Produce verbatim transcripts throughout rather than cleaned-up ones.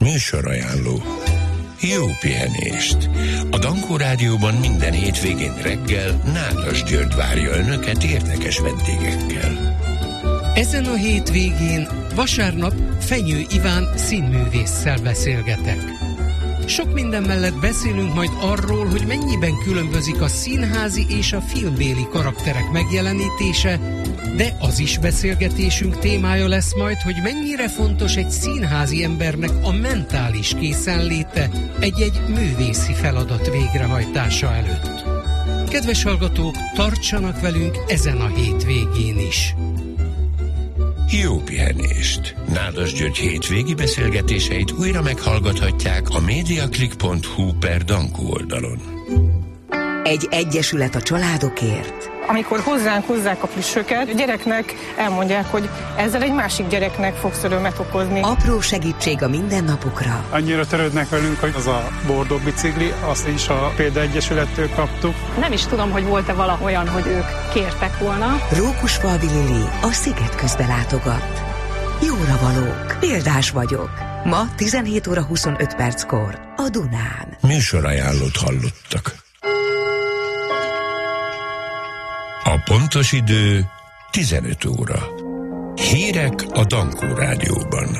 Műsorajánló. Jó pihenést! A Dankó Rádióban minden hétvégén reggel Nádas György várja önöket érdekes vendégekkel. Ezen a hétvégén vasárnap Fenyő Iván színművésszel beszélgetek. Sok minden mellett beszélünk majd arról, hogy mennyiben különbözik a színházi és a filmbéli karakterek megjelenítése, de az is beszélgetésünk témája lesz majd, hogy mennyire fontos egy színházi embernek a mentális készenléte egy-egy művészi feladat végrehajtása előtt. Kedves hallgatók, tartsanak velünk ezen a hétvégén is! Jó pihenést! Nádas György hétvégi beszélgetéseit újra meghallgathatják a mediaclick pont hu per Dankó oldalon. Egy egyesület a családokért. Amikor hozzánk hozzák a plüssöket, a gyereknek elmondják, hogy ezzel egy másik gyereknek fogsz örömet okozni. Apró segítség a mindennapokra. Annyira törődnek velünk, hogy az a Bordog bicikli, azt is a Példaegyesülettől kaptuk. Nem is tudom, hogy volt-e valaha olyan, hogy ők kértek volna. Rókusfalvi Lili a Sziget közbe látogat. Jóra valók, példás vagyok. Ma tizenhét óra huszonöt perckor a Dunán. Műsorajánlót hallottak. A pontos idő tizenöt óra. Hírek a Dankó Rádióban.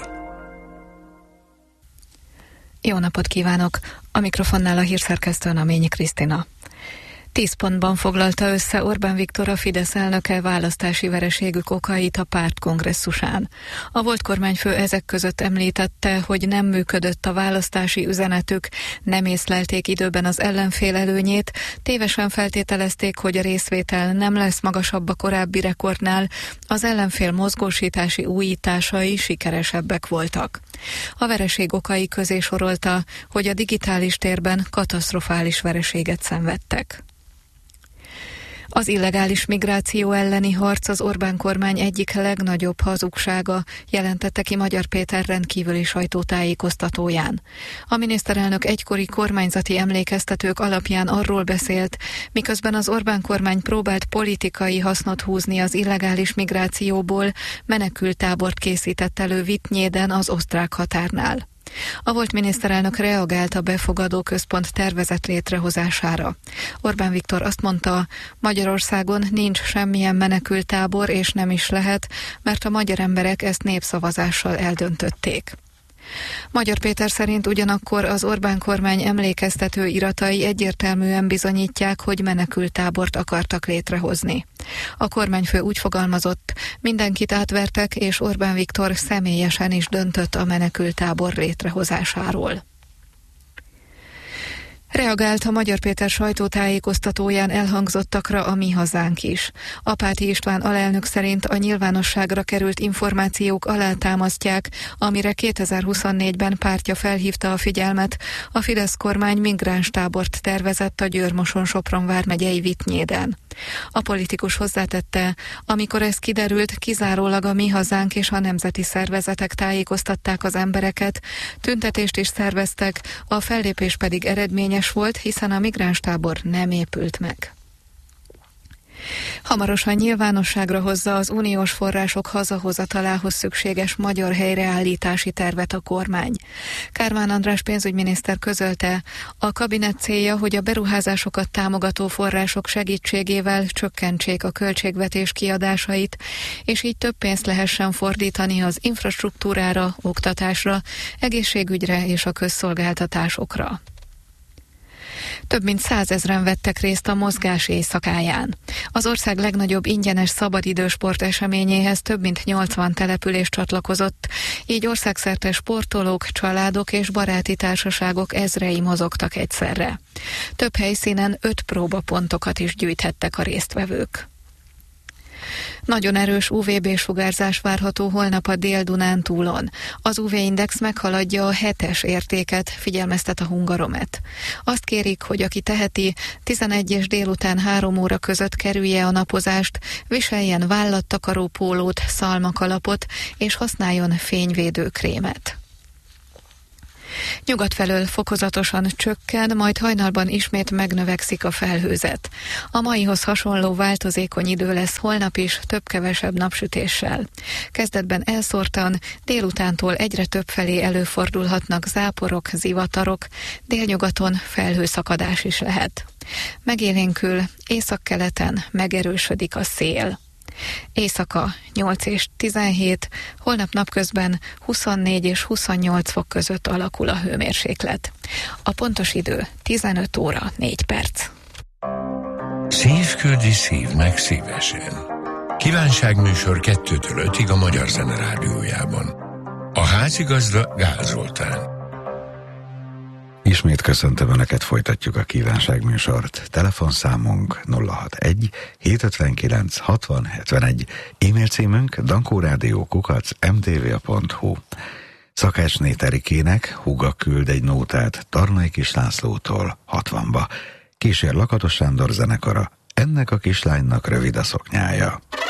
Jó napot kívánok! A mikrofonnál a hírszerkesztő Naményi Krisztina. Tíz pontban foglalta össze Orbán Viktor, a Fidesz elnöke választási vereségük okait a párt kongresszusán. A volt kormányfő ezek között említette, hogy nem működött a választási üzenetük, nem észlelték időben az ellenfél előnyét, tévesen feltételezték, hogy a részvétel nem lesz magasabb a korábbi rekordnál, az ellenfél mozgósítási újításai sikeresebbek voltak. A vereség okai közé sorolta, hogy a digitális térben katasztrofális vereséget szenvedtek. Az illegális migráció elleni harc az Orbán kormány egyik legnagyobb hazugsága, jelentette ki Magyar Péter rendkívüli sajtótájékoztatóján. A miniszterelnök egykori kormányzati emlékeztetők alapján arról beszélt, miközben az Orbán kormány próbált politikai hasznot húzni az illegális migrációból, menekülttábort készített elő Vittnyéden az osztrák határnál. A volt miniszterelnök reagált a befogadó központ tervezett létrehozására. Orbán Viktor azt mondta, Magyarországon nincs semmilyen menekülttábor, és nem is lehet, mert a magyar emberek ezt népszavazással eldöntötték. Magyar Péter szerint ugyanakkor az Orbán kormány emlékeztető iratai egyértelműen bizonyítják, hogy menekülttábort akartak létrehozni. A kormányfő úgy fogalmazott, mindenkit átvertek, és Orbán Viktor személyesen is döntött a menekülttábor létrehozásáról. Reagált a Magyar Péter sajtótájékoztatóján elhangzottakra a Mi Hazánk is. Apáti István alelnök szerint a nyilvánosságra került információk alátámasztják, amire kétezer-huszonnégyben pártja felhívta a figyelmet, a Fidesz kormány migránstábort tervezett a Győr-Moson-Sopron vármegyei Vittnyéden. A politikus hozzátette, amikor ez kiderült, kizárólag a Mi Hazánk és a nemzeti szervezetek tájékoztatták az embereket, tüntetést is szerveztek, a fellépés pedig eredményes volt, hiszen a migránstábor nem épült meg. Hamarosan nyilvánosságra hozza az uniós források hazahozatalához szükséges magyar helyreállítási tervet a kormány. Kármán András pénzügyminiszter közölte, a kabinet célja, hogy a beruházásokat támogató források segítségével csökkentsék a költségvetés kiadásait, és így több pénzt lehessen fordítani az infrastruktúrára, oktatásra, egészségügyre és a közszolgáltatásokra. Több mint százezren vettek részt a mozgás éjszakáján. Az ország legnagyobb ingyenes szabadidősport eseményéhez több mint nyolcvan település csatlakozott, így országszerte sportolók, családok és baráti társaságok ezrei mozogtak egyszerre. Több helyszínen öt próbapontokat is gyűjthettek a résztvevők. Nagyon erős u vé bé-sugárzás várható holnap a Dél-Dunántúlon. Az u vé-index meghaladja a hetes értéket, figyelmeztet a Hungaromet. Azt kérik, hogy aki teheti, tizenegy és délután három óra között kerülje a napozást, viseljen vállattakaró pólót, szalmakalapot és használjon fényvédő krémet. Nyugat felől fokozatosan csökken, majd hajnalban ismét megnövekszik a felhőzet. A maihoz hasonló változékony idő lesz holnap is, több-kevesebb napsütéssel. Kezdetben elszórtan, délutántól egyre több felé előfordulhatnak záporok, zivatarok, délnyugaton felhőszakadás is lehet. Megélénkül, északkeleten megerősödik a szél. Éjszaka nyolc és tizenhét, holnap napközben huszonnégy és huszonnyolc fok között alakul a hőmérséklet. A pontos idő tizenöt óra négy perc. Szív küldi szívnek szívesen. Kívánságműsor kettőtől ötig a Magyar Zene Rádiójában. A házigazda Gál Zoltán. Ismét köszöntöm Önöket, folytatjuk a kívánságműsort. Telefonszámunk nulla hatvanegy hétszázötvenkilenc hatvan hetvenegy, e-mail címünk dankórádió kukac em té vé pont hu. Szakácsné Terikének húga küld egy nótát Tarnai Kis Lászlótól hatvanba. Kísér Lakatos Sándor zenekara, ennek a kislánynak rövid a szoknyája.